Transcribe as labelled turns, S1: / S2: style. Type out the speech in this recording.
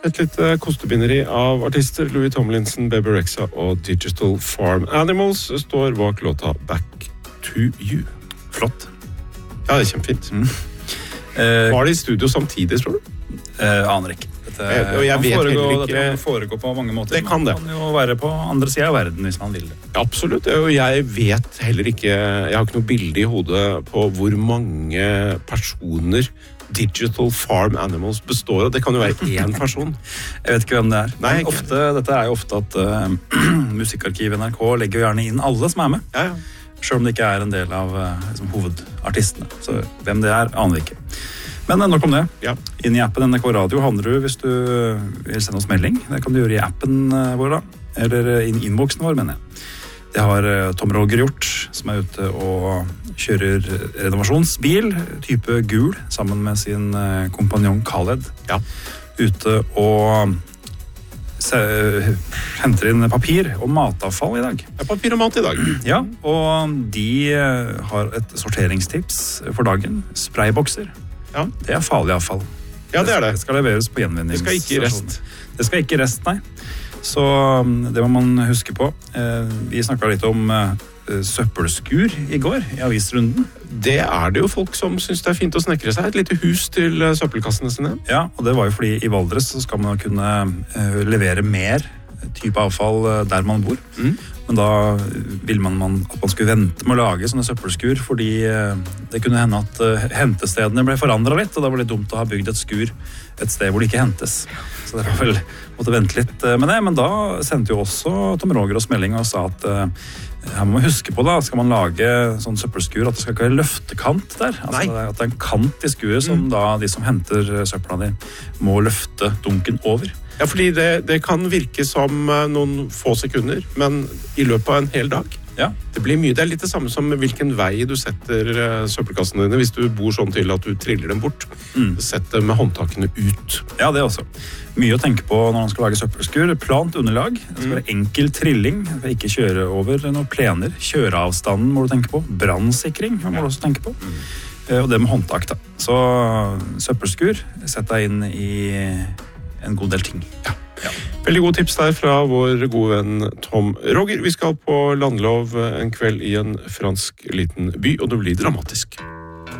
S1: Et lite kostebinderi av artister. Louis Tomlinson, Bebe Rexha og Digital Farm Animals står bak låta Back to You.
S2: Flott.
S1: Ja, det er kjempefint. Var det i studio samtidig, tror du?
S2: Aner ikke. Dette kan foregå på mange måter.
S1: Det kan det.
S2: Man kan jo være på andre siden av verden hvis man vil det.
S1: Absolutt, og jeg vet heller ikke, jeg har ikke noe bilde i hodet på hvor mange personer Digital Farm Animals består av. Det kan jo være én person.
S2: Jeg vet ikke hvem det er.
S1: Nei,
S2: dette er jo ofte at Musikkarkivet NRK legger jo gjerne inn alle som er med.
S1: Ja.
S2: Selv om det ikke er en del av hovedartistene. Så hvem det er, aner vi ikke. Men nok om det.
S1: Ja.
S2: Inn i appen NRK Radio handler du hvis du vil sende oss melding. Det kan du gjøre i appen vår da. Eller i innboksen vår, mener jeg. Det har Tom Roger gjort, som er ute og kjører renovasjonsbil, type gul, sammen med sin kompanjong Khaled.
S1: Ja.
S2: Ute og henter inn papir og matavfall i dag.
S1: Ja, papir og mat i dag.
S2: Ja, og de har et sorteringstips for dagen. Spraybokser.
S1: Ja.
S2: Det er farlig avfall.
S1: Ja, det er det.
S2: Det skal leveres på gjenvinningsstasjon.
S1: Det skal ikke i rest.
S2: Det skal ikke i rest, nei. Så det må man huske på. Vi snakket litt om søppelskur i går i avisrunden.
S1: Det er det jo folk som synes det er fint å snekre seg. Et lite hus til søppelkassene sine.
S2: Ja, og det var jo fordi i Valdres så skal man kunne levere mer type avfall der man bor. Men da vil man at man skulle vente med å lage sånne søppelskur, fordi det kunne hende at hentestedene ble forandret litt, og da var det dumt å ha bygd et skur et sted hvor det ikke hentes. Så det var vel måtte vente litt med det, men da sendte jo også Tom Roger oss melding og sa at her må man huske på da, skal man lage sånn søppelskur, at det skal ikke være løftekant der. Altså at det er en kant i skuret som da de som henter søppla di må løfte dunken over.
S1: Ja, fordi det kan virke som noen få sekunder, men i løpet av en hel dag.
S2: Ja.
S1: Det blir mye. Det er litt det samme som hvilken vei du setter søppelkassene dine, hvis du bor sånn til at du triller dem bort. Sett dem med håndtakene ut.
S2: Ja, det også. Mye å tenke på når man skal lage søppelskur. Plant underlag. Det skal være enkel trilling. Ikke kjøre over noen plener. Kjøreavstanden må du tenke på. Brannsikring må du også tenke på. Og det med håndtak da. Så søppelskur, sett deg inn i en god del ting.
S1: Ja. Veldig god tips der fra vår gode venn Tom Roger. Vi skal på landlov en kveld i en fransk liten by, og det blir dramatisk.